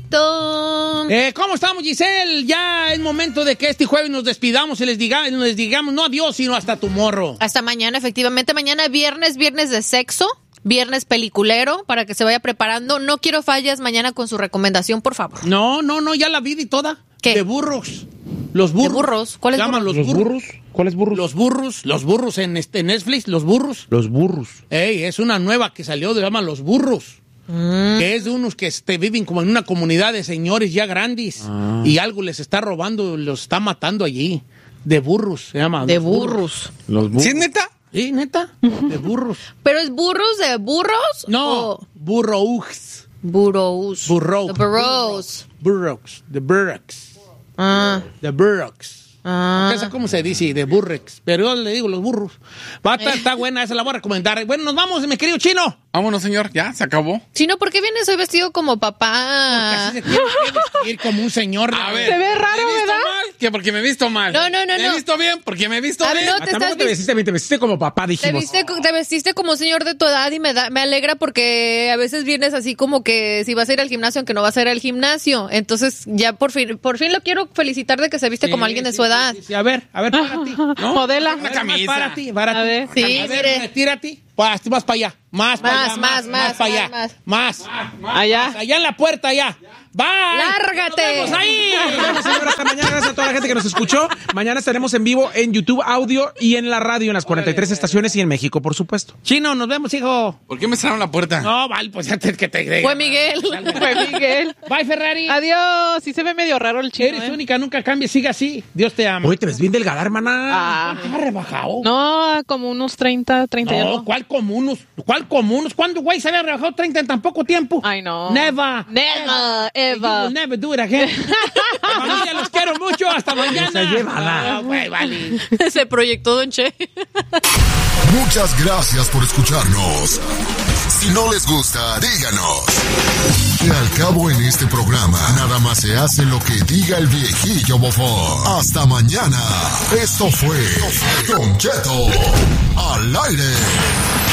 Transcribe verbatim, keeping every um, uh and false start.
Perfecto. Eh, ¿Cómo estamos, Giselle? Ya es momento de que este jueves nos despidamos y les, diga, les digamos no adiós, sino hasta tu morro. Hasta mañana, efectivamente. Mañana viernes, viernes de sexo. Viernes peliculero, para que se vaya preparando. No quiero fallas mañana con su recomendación, por favor. No, no, no, ya la vi y toda. ¿Qué? De burros. Los burros. ¿De burros? ¿Cuáles llaman burros? los ¿Los burros? burros? ¿Cuáles burros? Los burros, los burros en, este, en Netflix, los burros. Los burros. Ey, es una nueva que salió, se llama Los Burros. Mm. Que es de unos que este, viven como en una comunidad de señores ya grandes. Ah. Y algo les está robando, los está matando allí. De burros, se llama. De burros. burros. Los burros. ¿Sí es neta? Sí, neta, de burros. ¿Pero es burros de burros? No, o... burros. Burros. Burros. The burros. Burros. The burros. Ah. The burros. Ah. ¿Esa cómo se dice? De burrex. Pero yo le digo los burros. Va, está, está buena, esa la voy a recomendar. Bueno, nos vamos, mi querido Chino. Vámonos, señor, ya, se acabó. Chino, ¿por qué vienes hoy vestido como papá? Porque así se tiene que vestir como un señor. A ver, Se ve raro, ¿me he visto ¿verdad? mal? Que porque me he visto mal. No, no, no, ¿Me no. he visto bien? Porque me he visto A ver, bien. no, te Tampoco estás te vestiste bien, te vestiste como papá, Te dijimos. viste, te vestiste como señor de tu edad y me da, me alegra porque a veces vienes así como que si vas a ir al gimnasio, aunque no vas a ir al gimnasio. Entonces ya por fin, por fin lo quiero felicitar de que se viste Sí, como alguien de sí, su edad. sí, sí. A ver, a ver, para ti. ¿No? Modela. Una camisa. Para ti, para ti. A ver. Sí, a ver, mire. retírate. Vas, más para allá. Más, para Más, allá. más, más, para allá. más, Más. Allá. Allá en la puerta, allá. ¡Bye! ¡Lárgate! ¡Nos vemos ahí! Nos vemos, señora, hasta mañana. Gracias a toda la gente que nos escuchó. Mañana estaremos en vivo en YouTube Audio y en la radio en las cuarenta y tres estaciones y en México, por supuesto. Chino, nos vemos, hijo. ¿Por qué me cerraron la puerta? No, vale, pues ya te, que te Fue Miguel. Fue Miguel. Bye, Ferrari. Adiós. Sí se ve medio raro el chino, Eres ¿eh? única, nunca cambies, siga así. Dios te ama. Oye, te ves bien delgada, hermana. Ah. ¿Has rebajado? No, como unos treinta, treinta y No, algo. ¿cuál comunos? ¿Cuál comunos? ¿Cuándo, güey, se había rebajado treinta en tan poco tiempo? Ay, no. Never. Never, You will ever. never do it again. Familia, los quiero mucho. Hasta mañana. Se lleva la- Ah, güey, vale. Se proyectó Don Che. Muchas gracias por escucharnos. Si no les gusta, díganos. Que al cabo en este programa, nada más se hace lo que diga el viejillo bofón. Hasta mañana. Esto fue Don Cheto al aire.